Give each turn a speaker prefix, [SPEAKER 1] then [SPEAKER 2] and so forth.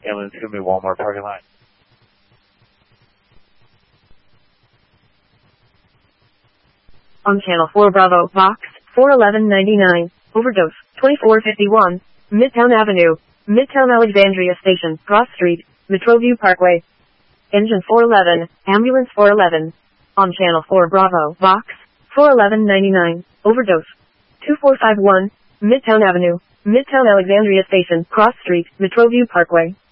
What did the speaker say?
[SPEAKER 1] Ambulance to me, Walmart parking lot.
[SPEAKER 2] On Channel 4 Bravo, Box 41199, overdose, 2451, Midtown Avenue, Midtown Alexandria Station, Cross Street, Metroview Parkway. Engine 411, Ambulance 411. On Channel 4 Bravo, Box 41199, overdose, 2451, Midtown Avenue, Midtown Alexandria Station, Cross Street, Metroview Parkway.